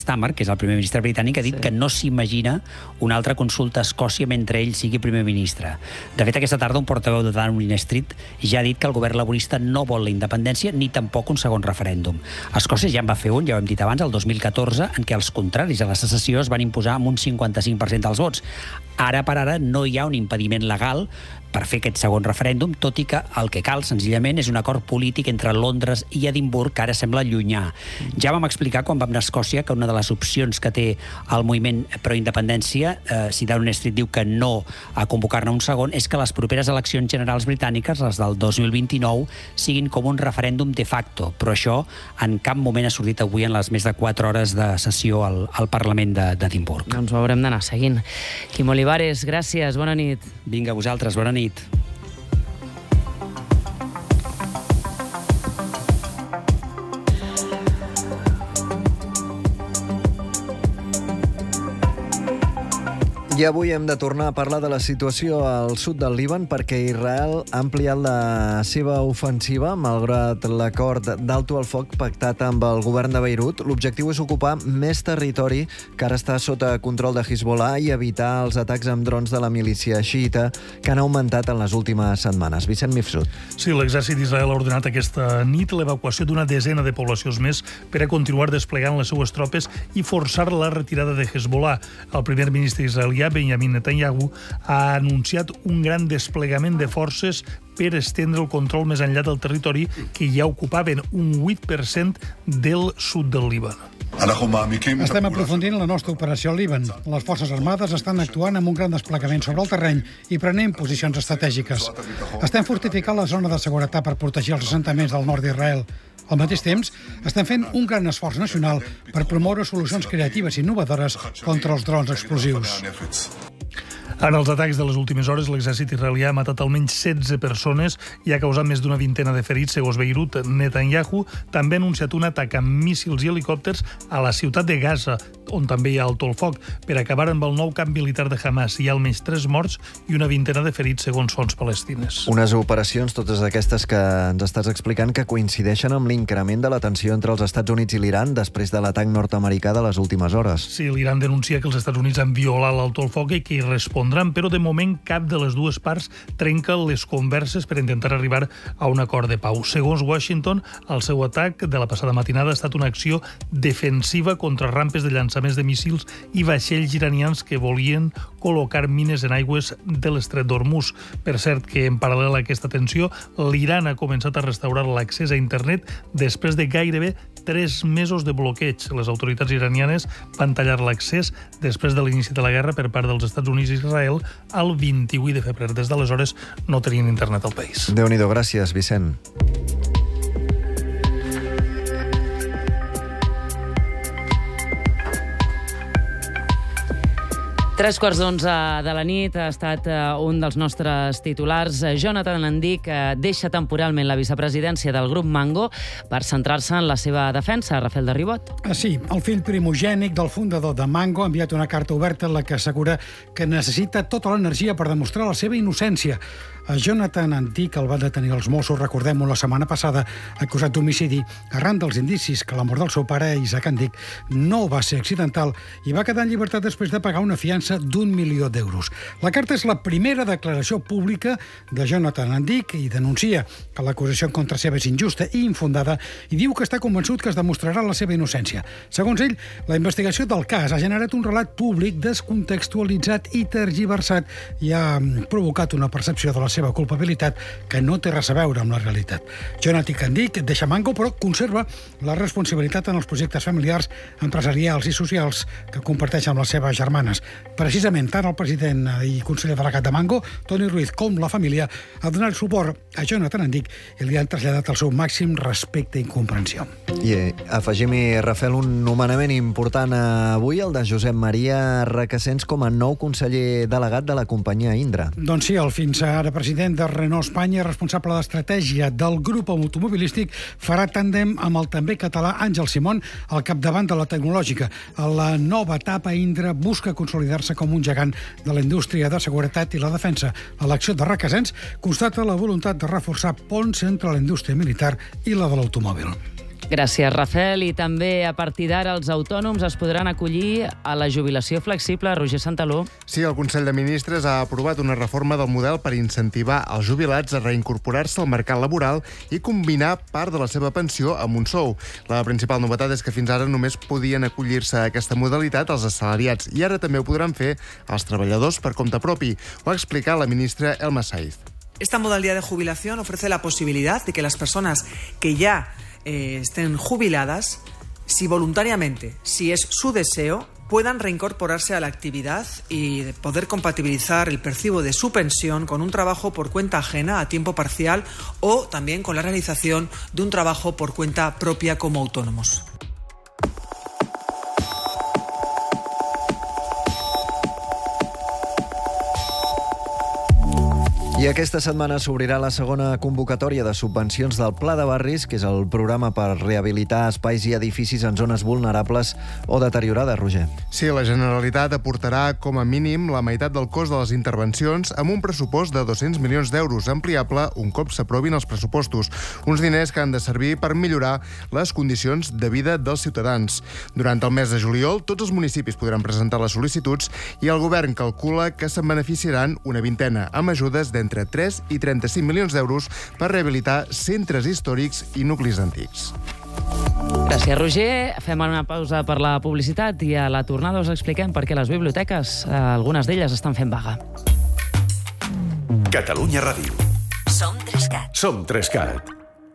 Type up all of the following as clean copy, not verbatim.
Starmer, que és el primer ministre britànic, ha dit que no s'imagina una altra consulta a Escòcia mentre ell sigui primer ministre. De fet, aquesta tarda un portaveu de Downing Street ja ha dit que el govern laborista no vol la independència ni tampoc un segon referèndum. Escòcia ja en va fer un, ja ho hem dit abans, el 2014, en què els contraris a la secessió es van imposar amb un 55% dels vots. Ara per ara no hi ha un impediment legal per fer aquest segon referèndum, tot i que el que cal, senzillament, és un acord polític entre Londres i Edimburg, que ara sembla llunyà. Ja vam explicar, quan vam anar a Escòcia, que una de les opcions que té el moviment pro-independència, si Downing Street diu que no a convocar-ne un segon, és que les properes eleccions generals britàniques, les del 2029, siguin com un referèndum de facto. Però això en cap moment ha sortit avui en les més de 4 hores de sessió al Parlament d'Edimburg. Doncs ho haurem d'anar seguint. Quim Olivares, gràcies, bona nit. Vinga, vosaltres, bona nit. I avui hem de tornar a parlar de la situació al sud del Líban perquè Israel ha ampliat la seva ofensiva malgrat l'acord d'alto al foc pactat amb el govern de Beirut. L'objectiu és ocupar més territori que ara està sota control de Hezbollah i evitar els atacs amb drons de la milícia xiita que han augmentat en les últimes setmanes. Vicent Mifsud. Sí, l'exèrcit d'Israel ha ordenat aquesta nit l'evacuació d'una desena de poblacions més per a continuar desplegant les seues tropes i forçar la retirada de Hezbollah. El primer ministre israelià, Benjamin Netanyahu, ha anunciat un gran desplegament de forces per estendre el control més enllà del territori que ja ocupaven un 8% del sud del Líban. Estem aprofundint la nostra operació al Líban. Les forces armades estan actuant amb un gran desplegament sobre el terreny i prenent posicions estratègiques. Estem fortificant la zona de seguretat per protegir els assentaments del nord d'Israel. Al mateix temps, estem fent un gran esforç nacional per promoure solucions creatives i innovadores contra els drons explosius. En els atacs de les últimes hores, l'exèrcit israelià ha matat almenys 16 persones i ha causat més d'una vintena de ferits, segons Beirut. Netanyahu també ha anunciat un atac amb míssils i helicòpters a la ciutat de Gaza, on també hi ha alto el foc, per acabar amb el nou camp militar de Hamas. Hi ha almenys 3 morts i una vintena de ferits, segons fonts palestines. Unes operacions, totes aquestes que ens estàs explicant, que coincideixen amb l'increment de la tensió entre els Estats Units i l'Iran després de l'atac nord-americà de les últimes hores. Sí, l'Iran denuncia que els Estats Units han violat l'alto el foc i que hi respondran, però de moment cap de les dues parts trenca les converses per intentar arribar a un acord de pau. Segons Washington, el seu atac de la passada matinada ha estat una acció defensiva contra rampes de llançaments de míssils i vaixells iranians que volien col·locar mines en aigües de l'estret d'Hormuz. Per cert que, en paral·lel a aquesta tensió, l'Iran ha començat a restaurar l'accés a internet després de gairebé 3 mesos de bloqueig. Les autoritats iranianes van tallar l'accés després de l'inici de la guerra per part dels Estats Units i Israel el 28 de febrer. Des d'aleshores no tenien internet al país. Déu-n'hi-do, gràcies, Vicent. Tres quarts d'11 de la nit ha estat un dels nostres titulars. Jonathan Andic deixa temporalment la vicepresidència del grup Mango per centrar-se en la seva defensa. Rafael de Ribot. Sí, el fill primogènic del fundador de Mango ha enviat una carta oberta en la que assegura que necessita tota l'energia per demostrar la seva innocència. A Jonathan Andic el van detenir els Mossos, recordem-ho, la setmana passada, acusat d'homicidi arran dels indicis que la mort del seu pare, Isaac Andic, no va ser accidental i va quedar en llibertat després de pagar una fiança d'1 milió d'euros. La carta és la primera declaració pública de Jonathan Andic i denuncia que l'acusació en contra seva és injusta i infundada i diu que està convençut que es demostrarà la seva innocència. Segons ell, la investigació del cas ha generat un relat públic descontextualitzat i tergiversat i ha provocat una percepció de la seva culpabilitat que no té res a veure amb la realitat. Jonathan Andic deixa Mango però conserva la responsabilitat en els projectes familiars, empresarials i socials que comparteix amb les seves germanes. Precisament, tant el president i conseller delegat de Mango, Toni Ruiz, com la família, ha donat suport a Jonathan Andic i li han traslladat el seu màxim respecte i comprensió. I afegim-hi, Rafael, un nomenament important avui, el de Josep Maria Requesens com a nou conseller delegat de la companyia Indra. Doncs sí, el fins ara president de Renault Espanya, responsable d'estratègia del grup automobilístic, farà tàndem amb el també català Àngel Simón al capdavant de la tecnològica. A la nova etapa, Indra busca consolidar-se com un gegant de la indústria de seguretat i la defensa. L'elecció de Requesens constata la voluntat de reforçar ponts entre la indústria militar i la de l'automòbil. Gràcies, Rafel. I també a partir d'ara els autònoms es podran acollir a la jubilació flexible. Roger Santaló. Sí, el Consell de Ministres ha aprovat una reforma del model per incentivar els jubilats a reincorporar-se al mercat laboral i combinar part de la seva pensió amb un sou. La principal novetat és que fins ara només podien acollir-se a aquesta modalitat els assalariats i ara també ho podran fer els treballadors per compte propi. Ho ha explicat la ministra Elma Saiz. Esta modalidad de jubilación ofrece la posibilidad de que las personas que ya estén jubiladas, si voluntariamente, si es su deseo, puedan reincorporarse a la actividad y poder compatibilizar el percibo de su pensión con un trabajo por cuenta ajena a tiempo parcial o también con la realización de un trabajo por cuenta propia como autónomos. I aquesta setmana s'obrirà la segona convocatòria de subvencions del Pla de Barris, que és el programa per rehabilitar espais i edificis en zones vulnerables o deteriorades, Roger. Sí, la Generalitat aportarà com a mínim la meitat del cost de les intervencions amb un pressupost de 200 milions d'euros, ampliable un cop s'aprovin els pressupostos. Uns diners que han de servir per millorar les condicions de vida dels ciutadans. Durant el mes de juliol, tots els municipis podran presentar les sol·licituds i el govern calcula que se'n beneficiaran una vintena, amb ajudes d'entre 3 i 35 milions d'euros per rehabilitar centres històrics i nuclis antics. Gràcies, Roger. Fem una pausa per la publicitat i a la tornada us expliquem per què les biblioteques, algunes d'elles, estan fent vaga. Catalunya Ràdio. Som 3CAT. Som 3CAT.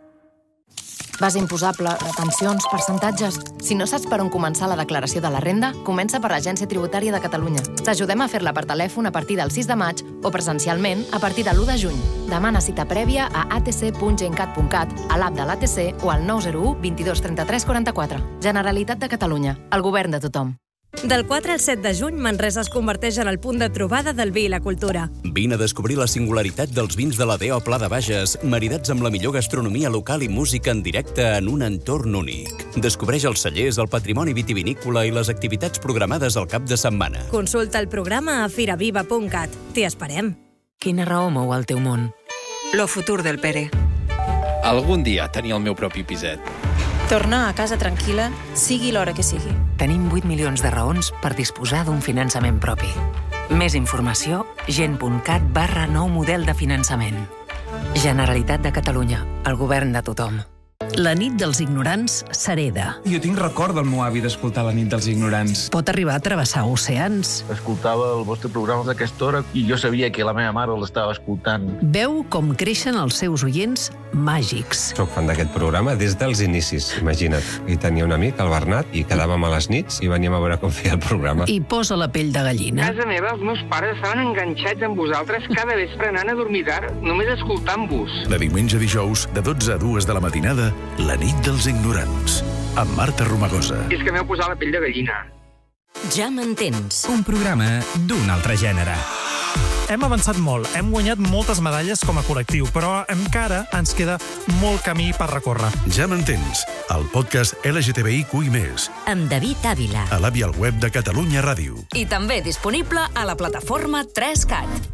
Base imposable, retencions, percentatges... Si no saps per on començar la declaració de la renda, comença per l'Agència Tributària de Catalunya. T'ajudem a fer-la per telèfon a partir del 6 de maig o presencialment a partir de l'1 de juny. Demana cita prèvia a atc.gencat.cat, a l'app de l'ATC o al 901 22 33 44. Generalitat de Catalunya, el govern de tothom. Del 4 al 7 de juny, Manresa es converteix en el punt de trobada del vi i la cultura. Vine a descobrir la singularitat dels vins de la DO Pla de Bages, maridats amb la millor gastronomia local i música en directe en un entorn únic. Descobreix els cellers, el patrimoni vitivinícola i les activitats programades al cap de setmana. Consulta el programa a firaviva.cat. T'hi esperem. Quina raó mou el teu món? Lo futur del Pere. Algun dia tenir el meu propi piset. Tornar a casa tranquil·la, sigui l'hora que sigui. Tenim 8 milions de raons per disposar d'un finançament propi. Més informació, gent.cat/nou model de finançament. Generalitat de Catalunya, el govern de tothom. La nit dels ignorants s'hereda. Jo tinc record del meu avi d'escoltar La nit dels ignorants. Pot arribar a travessar oceans. Escoltava el vostre programa d'aquesta hora i jo sabia que la meva mare l'estava escoltant. Veu com creixen els seus oients màgics. Soc fan d'aquest programa des dels inicis, imagina't. I tenia un amic, el Bernat, i quedàvem a les nits i veníem a veure com feia el programa. I posa la pell de gallina. A casa meva els meus pares estaven enganxats amb vosaltres cada vespre anant a dormir tard, només escoltant-vos. De diumenge a dijous, de 12 a 2 de la matinada, La nit dels ignorants, amb Marta Romagosa. És que m'heu posat la pell de gallina. Ja m'entens. Un programa d'un altre gènere. Hem avançat molt, hem guanyat moltes medalles com a col·lectiu, però encara ens queda molt camí per recórrer. Ja m'entens, el podcast LGTBIQ+, amb David Ávila. A l'app i al web de Catalunya Ràdio. I també disponible a la plataforma 3CAT.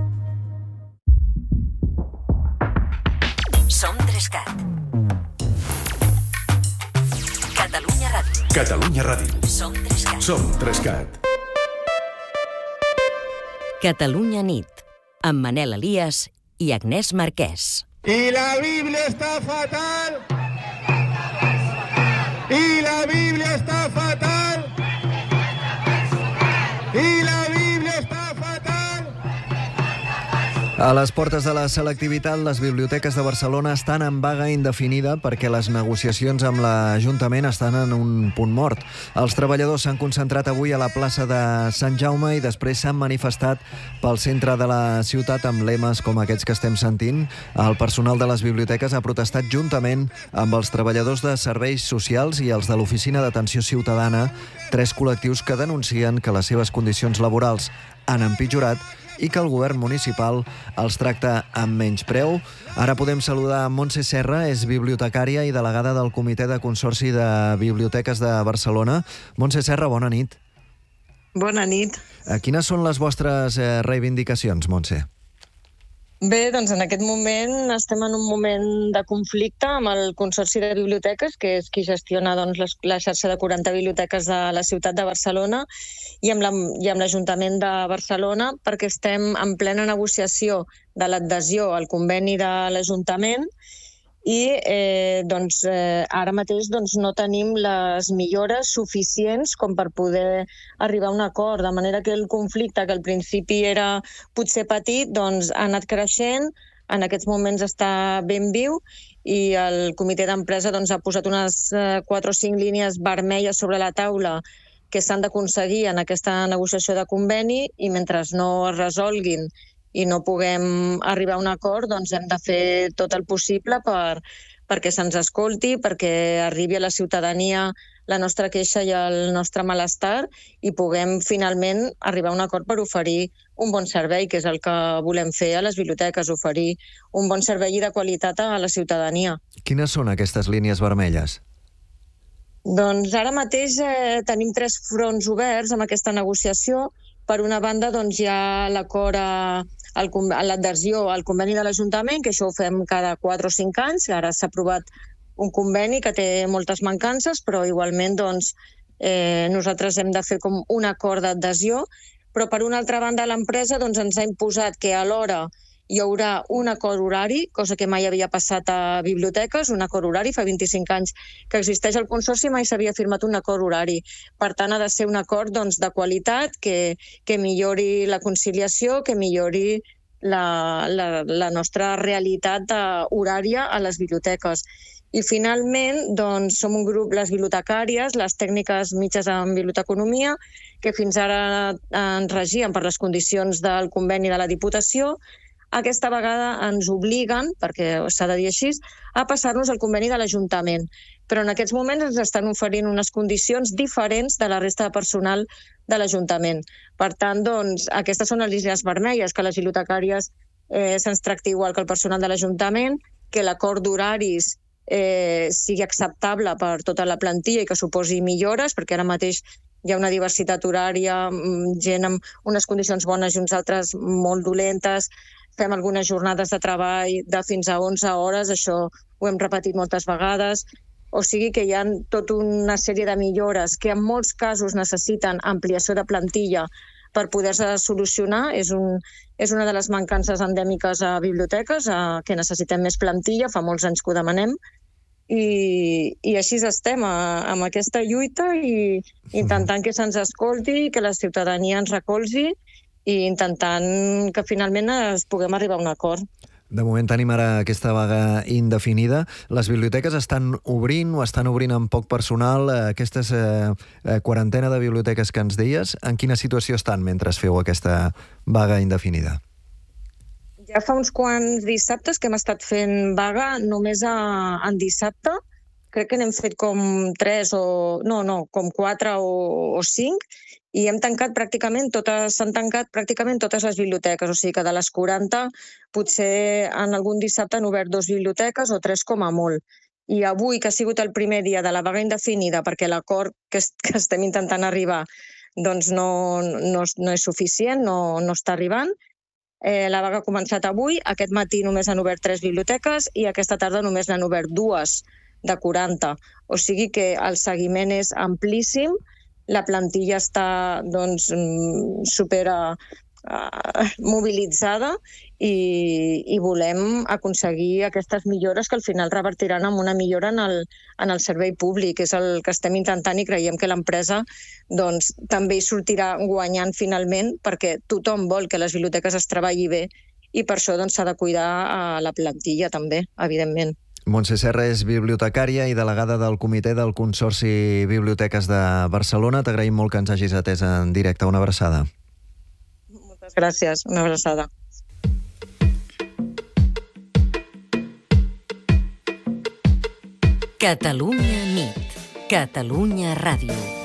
Som 3CAT. Catalunya Ràdio. Catalunya Ràdio. Som 3CAT. Som 3CAT. Catalunya nit, amb Manel Elias i Agnès Marquès. I la Bíblia està fatal! I la Bíblia està fatal! I la Bíblia està fatal! A les portes de la selectivitat, les biblioteques de Barcelona estan en vaga indefinida perquè les negociacions amb l'Ajuntament estan en un punt mort. Els treballadors s'han concentrat avui a la plaça de Sant Jaume i després s'han manifestat pel centre de la ciutat amb lemes com aquests que estem sentint. El personal de les biblioteques ha protestat juntament amb els treballadors de serveis socials i els de l'Oficina d'Atenció Ciutadana, 3 col·lectius que denuncien que les seves condicions laborals han empitjorat i que el govern municipal els tracta amb menys preu. Ara podem saludar Montse Serra, és bibliotecària i delegada del Comitè de Consorci de Biblioteques de Barcelona. Montse Serra, bona nit. Bona nit. Quines són les vostres reivindicacions, Montse? Bé, doncs en aquest moment estem en un moment de conflicte amb el Consorci de Biblioteques, que és qui gestiona la xarxa de 40 biblioteques de la ciutat de Barcelona, i amb l'Ajuntament de Barcelona, perquè estem en plena negociació de l'adhesió al conveni de l'Ajuntament i ara mateix no tenim les millores suficients com per poder arribar a un acord, de manera que el conflicte, que al principi era potser petit, ha anat creixent, en aquests moments està ben viu i el comitè d'empresa ha posat unes 4 o 5 línies vermelles sobre la taula que s'han d'aconseguir en aquesta negociació de conveni, i mentre no es resolguin i no puguem arribar a un acord, hem de fer tot el possible perquè se'ns escolti, perquè arribi a la ciutadania la nostra queixa i el nostre malestar i puguem finalment arribar a un acord per oferir un bon servei, que és el que volem fer a les biblioteques, oferir un bon servei i de qualitat a la ciutadania. Quines són aquestes línies vermelles? Doncs ara mateix tenim 3 fronts oberts amb aquesta negociació. Per una banda, hi ha l'acord a l'adhesió al conveni de l'Ajuntament, que això ho fem cada 4 o 5 anys. Ara s'ha aprovat un conveni que té moltes mancances, però igualment nosaltres hem de fer com un acord d'adhesió. Però per una altra banda, l'empresa ens ha imposat que alhora hi haurà un acord horari, cosa que mai havia passat a biblioteques, un acord horari. Fa 25 anys que existeix el Consorci i mai s'havia firmat un acord horari. Per tant, ha de ser un acord de qualitat, que millori la conciliació, que millori la nostra realitat horària a les biblioteques. I finalment, som un grup, les bibliotecàries, les tècniques mitges en biblioteconomia, que fins ara ens regien per les condicions del conveni de la Diputació. Aquesta vegada ens obliguen, perquè s'ha de dir així, a passar-nos al conveni de l'Ajuntament. Però en aquests moments ens estan oferint unes condicions diferents de la resta de personal de l'Ajuntament. Per tant, aquestes són les línies vermelles, que les bibliotecàries se'ns tracti igual que el personal de l'Ajuntament, que l'acord d'horaris sigui acceptable per tota la plantilla i que suposi millores, perquè ara mateix hi ha una diversitat horària, gent amb unes condicions bones i uns altres molt dolentes. Fem algunes jornades de treball de fins a 11 hores, això ho hem repetit moltes vegades. O sigui que hi ha tota una sèrie de millores que en molts casos necessiten ampliació de plantilla per poder-se solucionar. És una de les mancances endèmiques a biblioteques, que necessitem més plantilla, fa molts anys que ho demanem. I així estem, amb aquesta lluita i intentant que se'ns escolti, que la ciutadania ens recolzi i intentant que finalment puguem arribar a un acord. De moment tenim ara aquesta vaga indefinida. Les biblioteques estan obrint o estan obrint amb poc personal? Aquestes quarantena de biblioteques que ens deies, en quina situació estan mentre feu aquesta vaga indefinida? Ja fa uns quants dissabtes que hem estat fent vaga, només en dissabte. Crec que n'hem fet com 4 o 5, i s'han tancat pràcticament totes les biblioteques. O sigui que de les 40, potser en algun dissabte han obert 2 biblioteques o 3 com a molt. I avui, que ha sigut el primer dia de la vaga indefinida, perquè l'acord que estem intentant arribar no és suficient, no està arribant. La vaga ha començat avui, aquest matí només han obert 3 biblioteques i aquesta tarda només n'han obert 2 de 40. O sigui que el seguiment és amplíssim, la plantilla està super mobilitzada i volem aconseguir aquestes millores que al final revertiran en una millora en el servei públic, que és el que estem intentant, i creiem que l'empresa també hi sortirà guanyant finalment, perquè tothom vol que les biblioteques es treballi bé i per això s'ha de cuidar a la plantilla també, evidentment. Montse Serra és bibliotecària i delegada del Comitè del Consorci Biblioteques de Barcelona. T'agraïm molt que ens hagis atès en directe. Una abraçada. Moltes gràcies. Una abraçada. Catalunya nit. Catalunya Ràdio.